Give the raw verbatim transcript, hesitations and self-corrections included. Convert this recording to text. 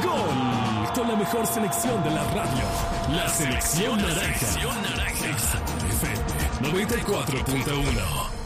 Gol, con la mejor selección de la radio. La selección naranja. Exa F M noventa y cuatro punto uno.